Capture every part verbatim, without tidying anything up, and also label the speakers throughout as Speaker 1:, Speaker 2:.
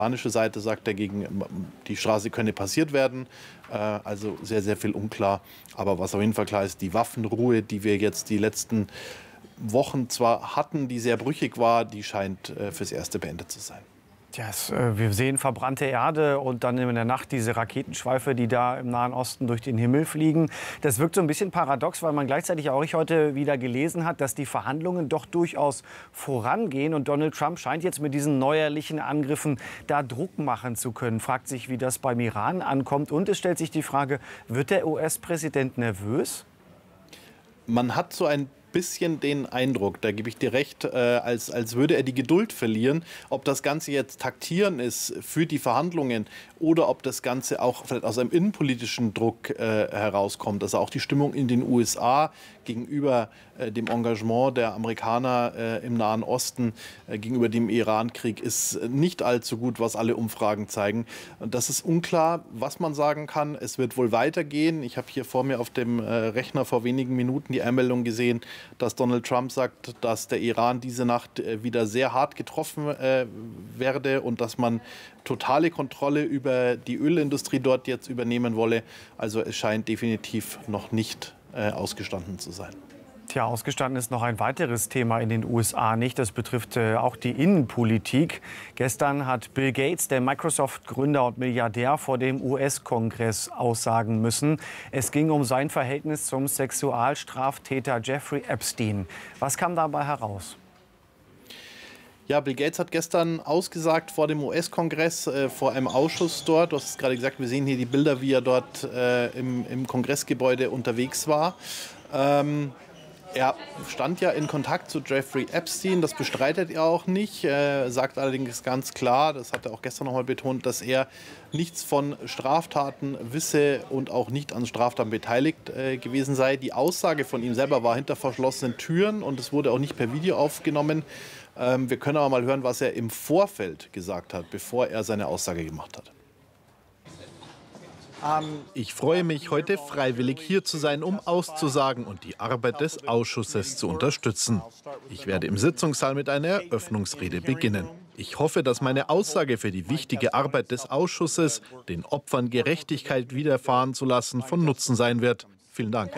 Speaker 1: iranische Seite sagt dagegen, die Straße könne passiert werden. Also sehr, sehr viel unklar. Aber was auf jeden Fall klar ist, die Waffenruhe, die wir jetzt die letzten Wochen zwar hatten, die sehr brüchig war, die scheint fürs Erste beendet zu sein.
Speaker 2: Ja, es, äh, wir sehen verbrannte Erde und dann in der Nacht diese Raketenschweife, die da im Nahen Osten durch den Himmel fliegen. Das wirkt so ein bisschen paradox, weil man gleichzeitig auch heute wieder gelesen hat, dass die Verhandlungen doch durchaus vorangehen. Und Donald Trump scheint jetzt mit diesen neuerlichen Angriffen da Druck machen zu können. Fragt sich, wie das beim Iran ankommt. Und es stellt sich die Frage, wird der U S-Präsident nervös?
Speaker 1: Man hat so ein bisschen den Eindruck, da gebe ich dir recht, äh, als, als würde er die Geduld verlieren. Ob das Ganze jetzt Taktieren ist für die Verhandlungen oder ob das Ganze auch vielleicht aus einem innenpolitischen Druck äh, herauskommt. Also auch die Stimmung in den U S A gegenüber äh, dem Engagement der Amerikaner äh, im Nahen Osten, äh, gegenüber dem Iran-Krieg ist nicht allzu gut, was alle Umfragen zeigen. Und das ist unklar, was man sagen kann. Es wird wohl weitergehen. Ich habe hier vor mir auf dem äh, Rechner vor wenigen Minuten die Einmeldung gesehen, dass Donald Trump sagt, dass der Iran diese Nacht äh, wieder sehr hart getroffen äh, werde und dass man totale Kontrolle über die Ölindustrie dort jetzt übernehmen wolle. Also es scheint definitiv noch nicht äh, ausgestanden zu sein.
Speaker 2: Tja, ausgestanden ist noch ein weiteres Thema in den U S A nicht. Das betrifft äh, auch die Innenpolitik. Gestern hat Bill Gates, der Microsoft-Gründer und Milliardär, vor dem U S-Kongress aussagen müssen. Es ging um sein Verhältnis zum Sexualstraftäter Jeffrey Epstein. Was kam dabei heraus?
Speaker 1: Ja, Bill Gates hat gestern ausgesagt vor dem U S-Kongress, äh, vor einem Ausschuss dort. Du hast es gerade gesagt, wir sehen hier die Bilder, wie er dort äh, im, im Kongressgebäude unterwegs war. Ähm, er stand ja in Kontakt zu Jeffrey Epstein, das bestreitet er auch nicht, äh, sagt allerdings ganz klar, das hat er auch gestern noch mal betont, dass er nichts von Straftaten wisse und auch nicht an Straftaten beteiligt äh, gewesen sei. Die Aussage von ihm selber war hinter verschlossenen Türen und es wurde auch nicht per Video aufgenommen. Ähm, wir können aber mal hören, was er im Vorfeld gesagt hat, bevor er seine Aussage gemacht hat.
Speaker 3: Ich freue mich, heute freiwillig hier zu sein, um auszusagen und die Arbeit des Ausschusses zu unterstützen. Ich werde im Sitzungssaal mit einer Eröffnungsrede beginnen. Ich hoffe, dass meine Aussage für die wichtige Arbeit des Ausschusses, den Opfern Gerechtigkeit widerfahren zu lassen, von Nutzen sein wird. Vielen Dank.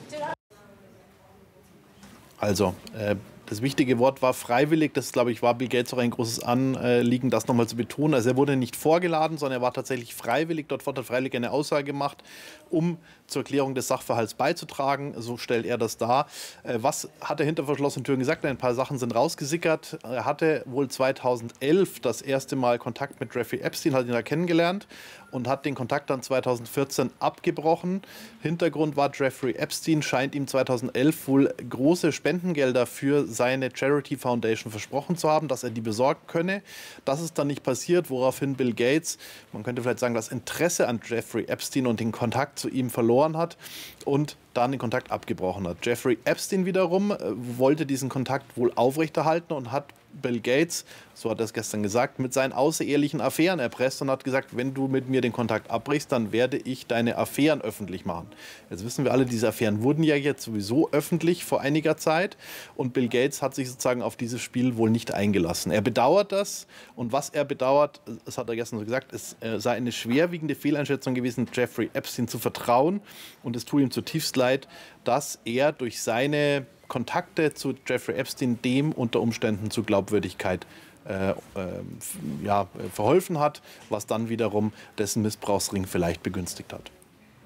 Speaker 1: Also, äh, das wichtige Wort war freiwillig. Das, glaube ich, war Bill Gates auch ein großes Anliegen, das nochmal zu betonen. Also er wurde nicht vorgeladen, sondern er war tatsächlich freiwillig. Dort hat er freiwillig eine Aussage gemacht, um zur Erklärung des Sachverhalts beizutragen. So stellt er das dar. Was hat er hinter verschlossenen Türen gesagt? Ein paar Sachen sind rausgesickert. Er hatte wohl zweitausendelf das erste Mal Kontakt mit Jeffrey Epstein, hat ihn da kennengelernt und hat den Kontakt dann zweitausendvierzehn abgebrochen. Hintergrund war, Jeffrey Epstein scheint ihm zweitausendelf wohl große Spendengelder für seine Charity Foundation versprochen zu haben, dass er die besorgen könne. Das ist dann nicht passiert, woraufhin Bill Gates, man könnte vielleicht sagen, das Interesse an Jeffrey Epstein und den Kontakt zu ihm verloren hat und dann den Kontakt abgebrochen hat. Jeffrey Epstein wiederum äh, wollte diesen Kontakt wohl aufrechterhalten und hat Bill Gates, so hat er es gestern gesagt, mit seinen außerehelichen Affären erpresst und hat gesagt, wenn du mit mir den Kontakt abbrichst, dann werde ich deine Affären öffentlich machen. Jetzt wissen wir alle, diese Affären wurden ja jetzt sowieso öffentlich vor einiger Zeit und Bill Gates hat sich sozusagen auf dieses Spiel wohl nicht eingelassen. Er bedauert das und was er bedauert, das hat er gestern so gesagt, es sei eine schwerwiegende Fehleinschätzung gewesen, Jeffrey Epstein zu vertrauen und es tut ihm zutiefst leid, dass er durch seine Kontakte zu Jeffrey Epstein dem unter Umständen zu Glaubwürdigkeit äh, äh, ja, verholfen hat, was dann wiederum dessen Missbrauchsring vielleicht begünstigt hat.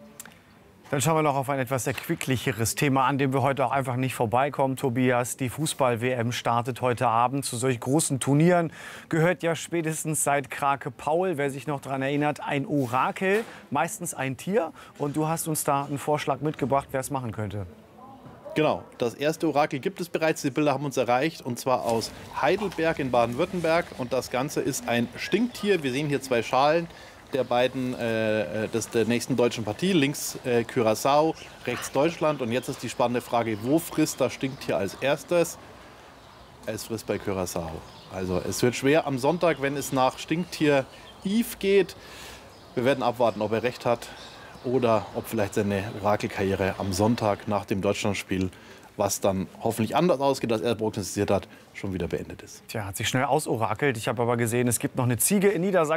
Speaker 2: Dann schauen wir noch auf ein etwas erquicklicheres Thema, an dem wir heute auch einfach nicht vorbeikommen, Tobias. Die Fußball-W M startet heute Abend. Zu solch großen Turnieren gehört ja spätestens seit Krake Paul, wer sich noch daran erinnert, ein Orakel, meistens ein Tier. Und du hast uns da einen Vorschlag mitgebracht, wer es machen könnte.
Speaker 1: Genau, das erste Orakel gibt es bereits, die Bilder haben uns erreicht, und zwar aus Heidelberg in Baden-Württemberg. Und das Ganze ist ein Stinktier. Wir sehen hier zwei Schalen der beiden, äh, des, der nächsten deutschen Partie. Links äh, Curaçao, rechts Deutschland. Und jetzt ist die spannende Frage, wo frisst das Stinktier als erstes? Es frisst bei Curaçao. Also es wird schwer am Sonntag, wenn es nach Stinktier Yves geht. Wir werden abwarten, ob er recht hat oder ob vielleicht seine Orakelkarriere am Sonntag nach dem Deutschlandspiel was dann hoffentlich anders ausgeht, als er prognostiziert hat, schon wieder beendet ist.
Speaker 2: Tja, hat sich schnell ausorakelt. Ich habe aber gesehen, es gibt noch eine Ziege in Niedersachsen.